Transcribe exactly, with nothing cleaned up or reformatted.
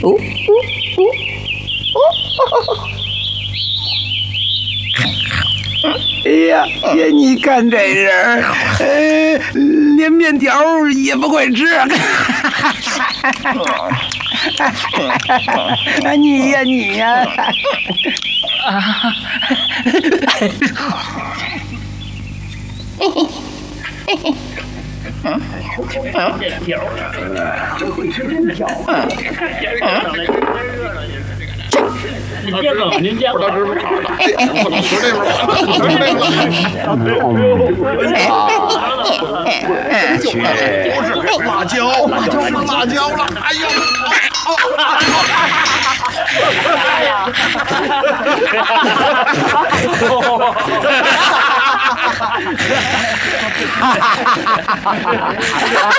哦哦哦哦！哎呀呀！你看这人，呃，连面条也不会吃。你呀你呀！啊！嘿嘿嘿嘿。 嗯嗯，面条啊，真会吃面条啊！您接着，您接着，不能吃炒的，不能吃这个，不能吃这个。去，不是辣椒，辣椒是辣椒了，哎呀！哎呀！哈哈哈哈哈！